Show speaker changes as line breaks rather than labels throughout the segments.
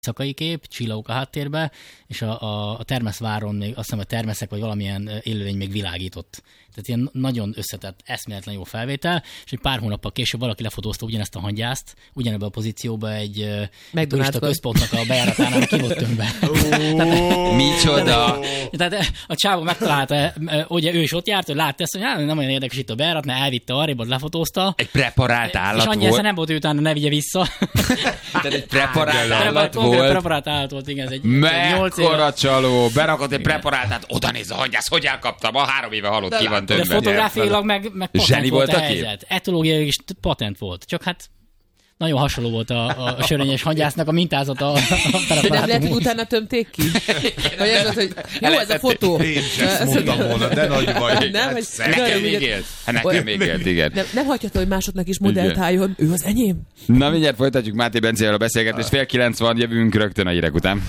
éjszakai kép, csillagok a háttérbe, és a termeszváron még azt hiszem, a termeszek vagy valamilyen élőlény még világított. Tehát ilyen nagyon összetett, eszméletlen jó felvétel, és egy pár hónappal később valaki lefotózta ugyanezt a hangyászt, ugyanebben a pozícióban egy turista központnak a bejáratánál ki volt tömve.
Micsoda!
Tehát a csávó megtalálta, ugye ő is ott járt, hogy látta ezt, hogy nem olyan érdekes itt a bejáratnál, elvitte arrébb, lefotózta.
Egy preparált állat volt.
És annyi nem volt ő utána, ne vigye vissza.
Tehát egy preparált állat volt.
Preparált állat volt, igen. Ez egy
mekkora csaló! Berakott egy preparátát, oda néz a hangyász, hogy elkaptam, 3 éve halott, ki van többen.
De fotográfiailag meg patent volt a helyzet. Etológiailag is patent volt. Csak hát nagyon hasonló volt a sörényes hangyásznak a mintázata a preparátumhoz.
De nem lehet, hogy utána tömték ki? Vagy ez az, hogy jó, ez a fotó.
Én sem ezt mondtam volna, de nagy baj.
Nekem még élt. Nekem még élt, igen.
Nem hagyható, hogy másoknak is modellt álljon. Ő az enyém.
Na, mindjárt folytatjuk Máté Bencével a beszélgetést. 8:30 van, jövünk rögtön a hírek után.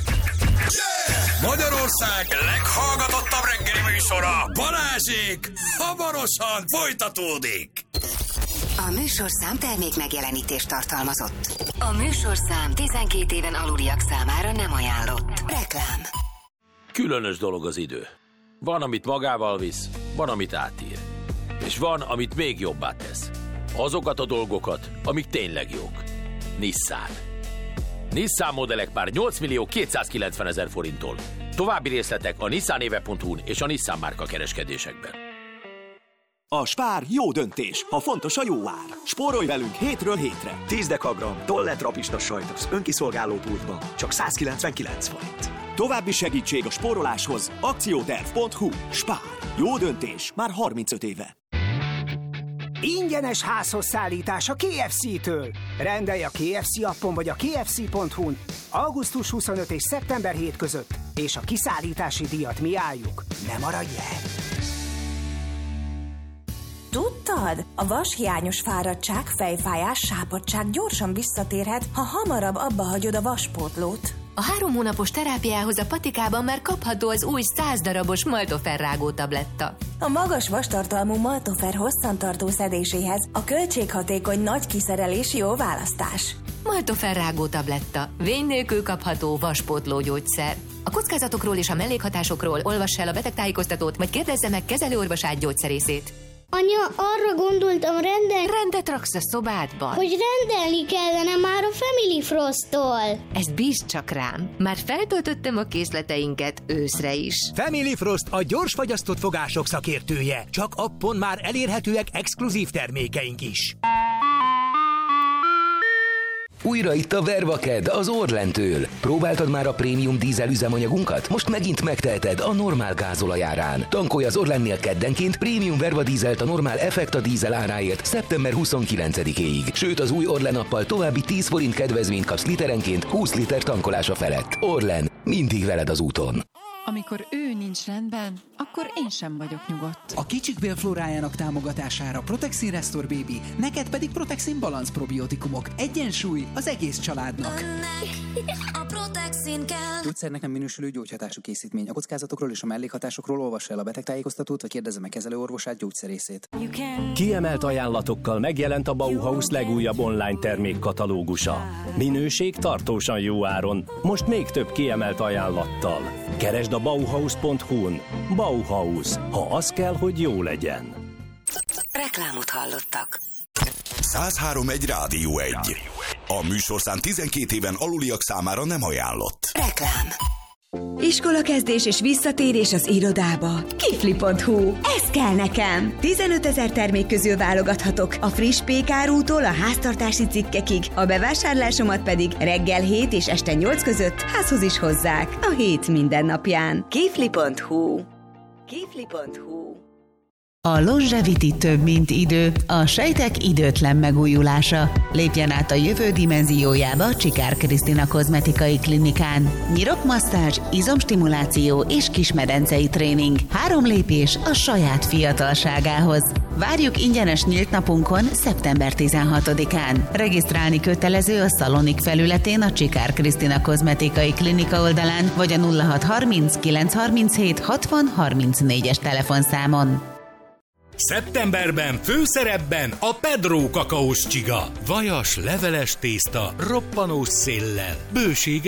Magyarország leghallgatottabb reggeli műsora, Balázsék, hamarosan folytatódik.
A műsorszám termék megjelenítést tartalmazott. A műsorszám 12 éven aluliak számára nem ajánlott. Reklám.
Különös dolog az idő. Van, amit magával visz, van, amit átír. És van, amit még jobbá tesz. Azokat a dolgokat, amik tényleg jók. Nissan. Nissan modellek már 8.290.000 forinttól. További részletek a nissanéve.hu-n és a Nissan márka kereskedésekben.
A Spár jó döntés, ha fontos a jó ár. Spórolj velünk hétről hétre. 10 dekagram Tollet rapista sajtos önkiszolgáló pultban csak 199 forint. További segítség a spóroláshoz akcióterv.hu. Spár. Jó döntés már 35 éve.
Ingyenes házhozszállítás a KFC-től. Rendelj a KFC appon vagy a kfc.hu-n augusztus 25 és szeptember 7 között, és a kiszállítási díjat mi álljuk. Ne maradj el!
Tudtad? A vashiányos fáradtság, fejfájás, sápadtság gyorsan visszatérhet, ha hamarabb abba hagyod a vaspótlót.
A 3 hónapos terápiához a patikában már kapható az új 100 darabos Maltofer rágó tabletta.
A magas vastartalmú Maltofer hosszantartó szedéséhez a költséghatékony nagy kiszerelés jó választás.
Maltofer rágó tabletta. Vény nélkül kapható vaspótló gyógyszer. A kockázatokról és a mellékhatásokról olvass el a betegtájékoztatót, vagy kérdezze meg kezelőorvosát gyógyszerészét.
Anya, arra gondoltam
rendet raksz a szobádban.
Hogy rendelni kellene már a Family Frost-tól.
Ezt bízd csak rám. Már feltöltöttem a készleteinket őszre is.
Family Frost a gyorsfagyasztott fogások szakértője. Csak appon már elérhetőek exkluzív termékeink is.
Újra itt a Vervaked az Orlentől. Próbáltad már a prémium dízel üzemanyagunkat? Most megint megteheted a normál gázolajárán. Tankolj az Orlennél keddenként prémium Verva dízelt a normál Effekta dízel áráért szeptember 29-éig. Sőt, az új Orlen appal további 10 forint kedvezményt kapsz literenként 20 liter tankolása felett. Orlen, mindig veled az úton.
Amikor ő nincs rendben, akkor én sem vagyok nyugodt.
A kicsik bélflórájának támogatására Protexin Restore Baby, neked pedig Protexin Balance probiotikumok. Egyensúly az egész családnak.
A Protexin kell.
Gyógyszernek nem minősülő gyógyhatású készítmény. A kockázatokról és a mellékhatásokról olvassa el a betegtájékoztatót, vagy kérdezze meg kezelőorvosát, gyógyszerészét.
Kiemelt ajánlatokkal megjelent a Bauhaus legújabb online termékkatalógusa. Minőség tartósan jó áron, most még több kiemelt ajánlattal. Keresd a Bauhaus.hu-n. Bauhaus. Ha az kell, hogy jó legyen.
Reklámot hallottak.
103.1 Rádió 1. A műsorszám 12 éven aluliak számára nem ajánlott.
Reklám.
Iskolakezdés és visszatérés az irodába. Kifli.hu. Ez kell nekem. 15 000 termék közül válogathatok. A friss pékárútól a háztartási cikkekig. A bevásárlásomat pedig reggel 7 és este 8 között házhoz is hozzák. A hét minden napján. Kifli.hu. Kifli.hu.
A Longevity több, mint idő, a sejtek időtlen megújulása. Lépjen át a jövő dimenziójába Csikár Krisztina kozmetikai klinikán. Nyirokmasszázs, izomstimuláció és kismedencei tréning. 3 lépés a saját fiatalságához. Várjuk ingyenes nyílt napunkon szeptember 16-án. Regisztrálni kötelező a Szalonik felületén a Csikár Krisztina kozmetikai klinika oldalán, vagy a 0630 937 60 34-es telefonszámon.
Szeptemberben főszerepben a Pedro kakaós csiga. Vajas, leveles tészta, roppanós széllel, bőséges